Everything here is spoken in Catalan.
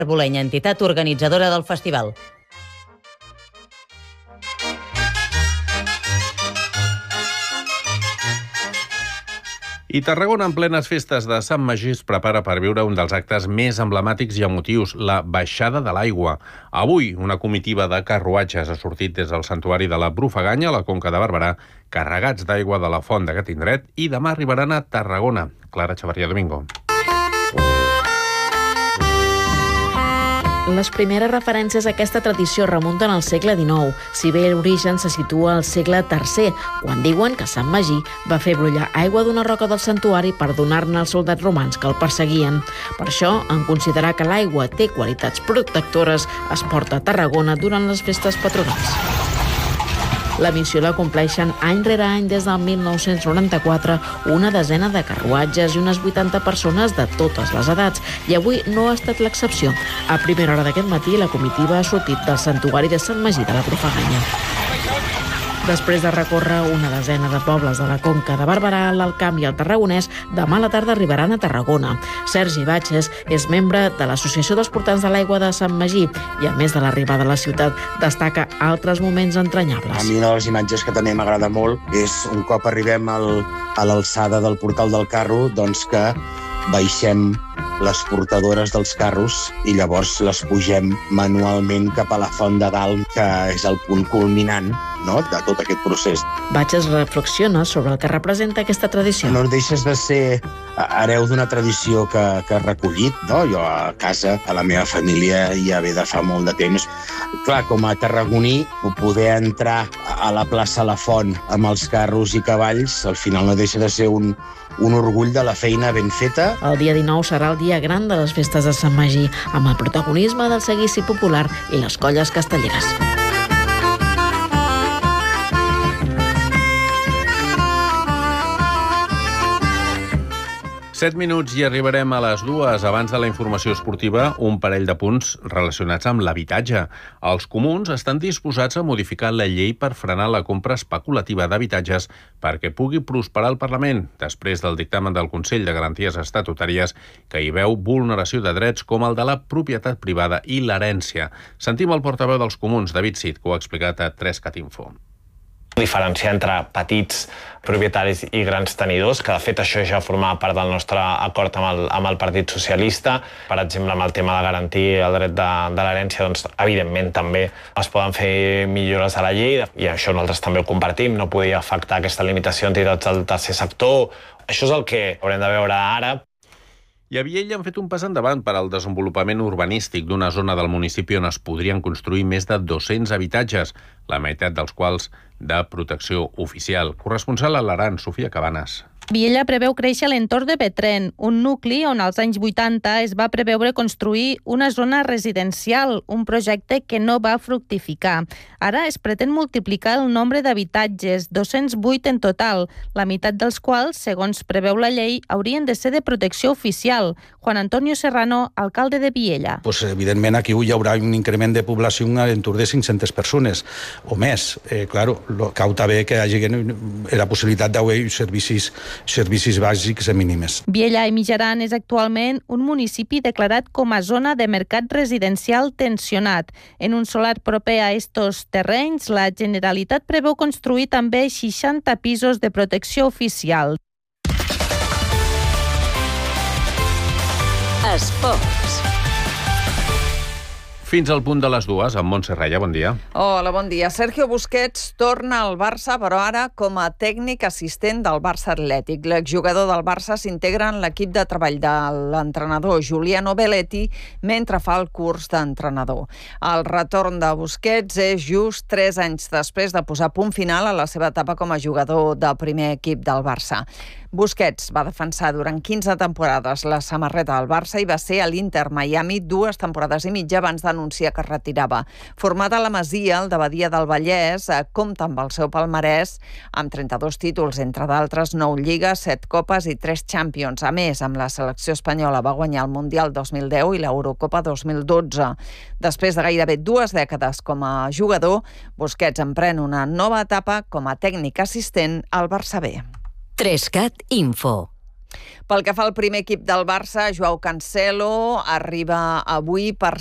Bolenya, entitat organitzadora del festival. I Tarragona, en plenes festes de Sant Magí, es prepara per viure un dels actes més emblemàtics i emotius, la baixada de l'aigua. Avui, una comitiva de carruatges ha sortit des del santuari de la Brufaganya, a la Conca de Barberà, carregats d'aigua de la font d'aquest indret, i demà arribaran a Tarragona. Clara Chavarría Domingo. Les primeres referències a aquesta tradició remunten al segle XIX, si bé l'origen se situa al segle III, quan diuen que Sant Magí va fer brollar aigua d'una roca del santuari per donar-ne als soldats romans que el perseguien. Per això, en considerar que l'aigua té qualitats protectores, es porta a Tarragona durant les festes patronals. La missió la compleixen any rere any des del 1994 una desena de carruatges i unes 80 persones de totes les edats, i avui no ha estat l'excepció. A primera hora d'aquest matí, la comitiva ha sortit del santuari de Sant Magí de la Brufaganya. Després de recórrer una desena de pobles de la Conca de Barberà, l'Alt Camp i el Tarragonès, demà a la tarda arribaran a Tarragona. Sergi Batxes és membre de l'Associació dels Portants de l'Aigua de Sant Magí i, a més de l'arribada a la ciutat, destaca altres moments entranyables. A mi una de les imatges que també m'agrada molt és un cop arribem a l'alçada del portal del carro, doncs que baixem les portadores dels carros i llavors les pugem manualment cap a la font de dalt, que és el punt culminant, no?, de tot aquest procés. Batxes reflexiona sobre el que representa aquesta tradició. No deixes de ser hereu d'una tradició que he recollit, no? Jo a casa, a la meva família, ja ve de fa molt de temps. Clar, com a tarragoní, poder entrar a la plaça La Font amb els carros i cavalls, al final no deixa de ser un orgull de la feina ben feta. El dia 19 serà el dia gran de les festes de Sant Magí, amb el protagonisme del seguici popular i les colles castelleres. Set minuts i arribarem a les 2. Abans de la informació esportiva, un parell de punts relacionats amb l'habitatge. Els comuns estan disposats a modificar la llei per frenar la compra especulativa d'habitatges perquè pugui prosperar el Parlament, després del dictamen del Consell de Garanties Estatutàries que hi veu vulneració de drets com el de la propietat privada i l'herència. Sentim el portaveu dels comuns, David Cid, que ho ha explicat a 3cat Info. Diferenciar entre petits propietaris i grans tenidors, que de fet això ja formava part del nostre acord amb el Partit Socialista. Per exemple, amb el tema de garantir el dret de l'herència, doncs, evidentment també es poden fer millores a la llei, i això nosaltres també ho compartim, no podia afectar aquesta limitació a entitats del tercer sector. Això és el que haurem de veure ara. I a Viella han fet un pas endavant per al desenvolupament urbanístic d'una zona del municipi on es podrien construir més de 200 habitatges, la meitat dels quals de protecció oficial. Corresponsal a l'Aran, Sofia Cabanes. Viella preveu créixer a l'entorn de Petren, un nucli on als anys 80 es va preveure construir una zona residencial, un projecte que no va fructificar. Ara es pretén multiplicar el nombre d'habitatges, 208 en total, la meitat dels quals, segons preveu la llei, haurien de ser de protecció oficial. Juan Antonio Serrano, alcalde de Viella. Pues, evidentment, aquí hi haurà un increment de població a l'entorn de 500 persones o més. Claro, cal també que hi hagi la possibilitat d'haver servicis bàsics i mínimes. Viella i Mijaran és actualment un municipi declarat com a zona de mercat residencial tensionat. En un solar proper a estos terrenys, la Generalitat preveu construir també 60 pisos de protecció oficial. Esports. Fins al punt de les 2, amb Montse Raya, bon dia. Hola, bon dia. Sergio Busquets torna al Barça, però ara com a tècnic assistent del Barça Atlètic. L'exjugador del Barça s'integra en l'equip de treball de l'entrenador Giuliano Belletti mentre fa el curs d'entrenador. El retorn de Busquets és just 3 anys després de posar punt final a la seva etapa com a jugador del primer equip del Barça. Busquets va defensar durant 15 temporades la samarreta del Barça i va ser a l'Inter Miami 2 temporades i mitja abans d'anunciar que es retirava. Format a la Masia, el de Badia del Vallès, compta amb el seu palmarès amb 32 títols, entre d'altres 9 lligues, 7 copes i 3 Champions. A més, amb la selecció espanyola va guanyar el Mundial 2010 i l'Eurocopa 2012. Després de gairebé 2 dècades com a jugador, Busquets emprèn una nova etapa com a tècnic assistent al Barça B. 3cat Info. Pel que fa al primer equip del Barça, Joao Cancelo arriba avui per